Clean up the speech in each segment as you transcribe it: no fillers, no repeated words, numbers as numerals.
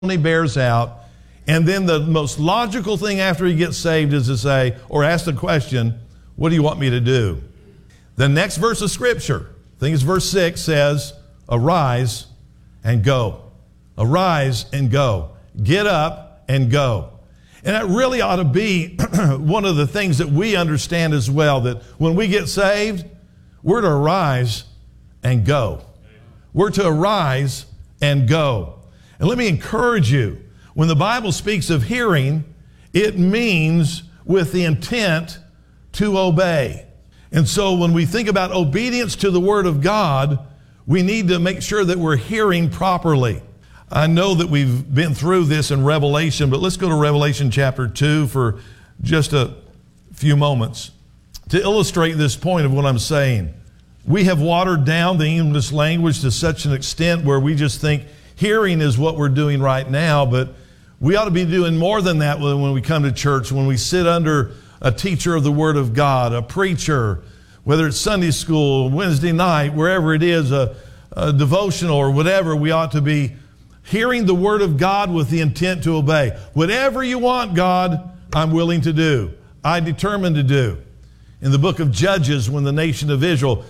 he bears out. And then the most logical thing after he gets saved is to say, or ask the question, what do you want me to do? The next verse of Scripture, I think it's verse 6, says, arise and go. Arise and go. Get up and go. And that really ought to be one of the things that we understand as well, that when we get saved, we're to arise and go. We're to arise and go. And let me encourage you, when the Bible speaks of hearing, it means with the intent to obey. And so when we think about obedience to the Word of God, we need to make sure that we're hearing properly. I know that we've been through this in Revelation, but let's go to Revelation chapter 2 for just a few moments to illustrate this point of what I'm saying. We have watered down the English language to such an extent where we just think hearing is what we're doing right now, but we ought to be doing more than that when we come to church, when we sit under a teacher of the Word of God, a preacher, whether it's Sunday school, Wednesday night, wherever it is, a devotional or whatever, we ought to be hearing the Word of God with the intent to obey. Whatever you want, God, I'm willing to do. I determined to do. In the book of Judges, when the nation of Israel,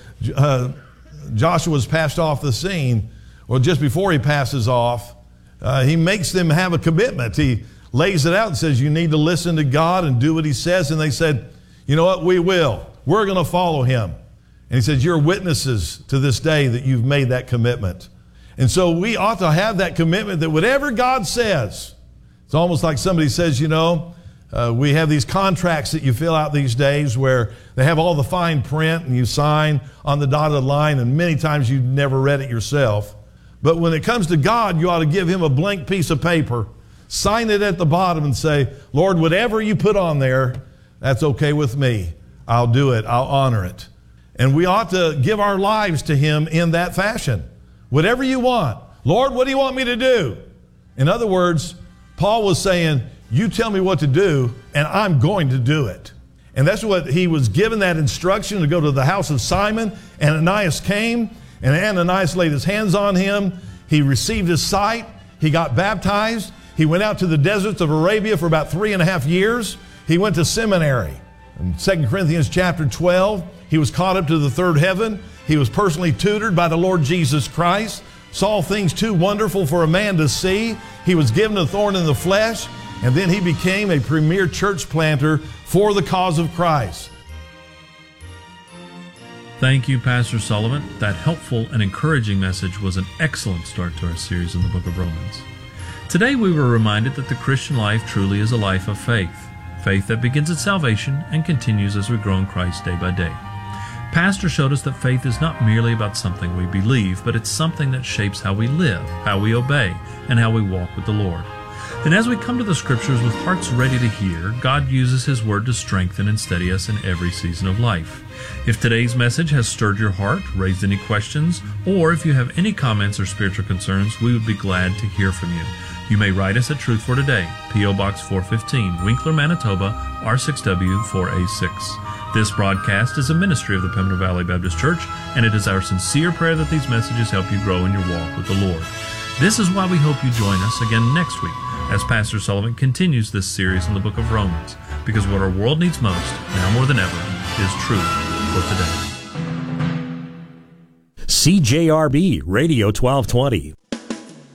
Joshua's passed off the scene, or just before he passes off, he makes them have a commitment. He lays it out and says, you need to listen to God and do what he says. And they said, you know what, we will. We're going to follow him. And he says, you're witnesses to this day that you've made that commitment. And so we ought to have that commitment that whatever God says, it's almost like somebody says, you know, we have these contracts that you fill out these days where they have all the fine print and you sign on the dotted line, and many times you've never read it yourself. But when it comes to God, you ought to give him a blank piece of paper, sign it at the bottom and say, Lord, whatever you put on there, that's okay with me. I'll do it. I'll honor it. And we ought to give our lives to him in that fashion. Whatever you want. Lord, what do you want me to do? In other words, Paul was saying, you tell me what to do, and I'm going to do it. And that's what he was given, that instruction to go to the house of Simon. Ananias came, and Ananias laid his hands on him. He received his sight. He got baptized. He went out to the deserts of Arabia for about 3.5 years. He went to seminary. In 2 Corinthians chapter 12, he was caught up to the third heaven. He was personally tutored by the Lord Jesus Christ, saw things too wonderful for a man to see. He was given a thorn in the flesh, and then he became a premier church planter for the cause of Christ. Thank you, Pastor Sullivan. That helpful and encouraging message was an excellent start to our series in the book of Romans. Today we were reminded that the Christian life truly is a life of faith. Faith that begins at salvation and continues as we grow in Christ day by day. Pastor showed us that faith is not merely about something we believe, but it's something that shapes how we live, how we obey, and how we walk with the Lord. And as we come to the Scriptures with hearts ready to hear, God uses His Word to strengthen and steady us in every season of life. If today's message has stirred your heart, raised any questions, or if you have any comments or spiritual concerns, we would be glad to hear from you. You may write us at Truth for Today, P.O. Box 415, Winkler, Manitoba, R6W 4A6. This broadcast is a ministry of the Pembina Valley Baptist Church, and it is our sincere prayer that these messages help you grow in your walk with the Lord. This is why we hope you join us again next week as Pastor Sullivan continues this series in the book of Romans, because what our world needs most, now more than ever, is truth for today. CJRB Radio 1220.